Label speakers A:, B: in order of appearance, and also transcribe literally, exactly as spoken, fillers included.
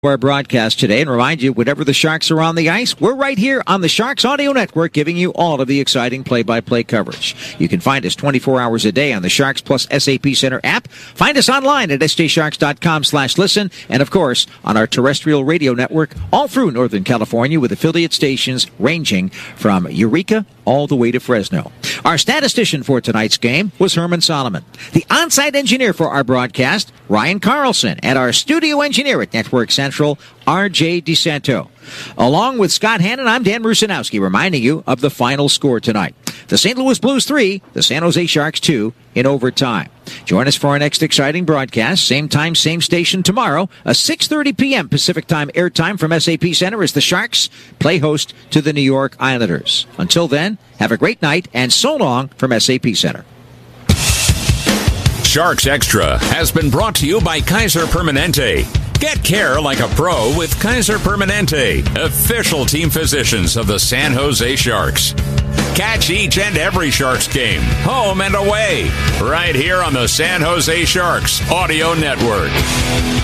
A: Our broadcast today and remind you, whenever the Sharks are on the ice, we're right here on the Sharks Audio Network giving you all of the exciting play-by-play coverage. You can find us twenty-four hours a day on the Sharks Plus S A P Center app. Find us online at s j sharks dot com slash listen, and of course on our terrestrial radio network all through Northern California with affiliate stations ranging from Eureka all the way to Fresno. Our statistician for tonight's game was Herman Solomon. The on-site engineer for our broadcast, Ryan Carlson, and our studio engineer at Network Central, R J DeSanto. Along with Scott Hannon, I'm Dan Rusanowski, reminding you of the final score tonight. The Saint Louis Blues three, the San Jose Sharks two in overtime. Join us for our next exciting broadcast. Same time, same station tomorrow, a six thirty p.m. Pacific Time airtime from S A P Center as the Sharks play host to the New York Islanders. Until then, have a great night and so long from S A P Center.
B: Sharks Extra has been brought to you by Kaiser Permanente. Get care like a pro with Kaiser Permanente, official team physicians of the San Jose Sharks. Catch each and every Sharks game, home and away, right here on the San Jose Sharks Audio Network.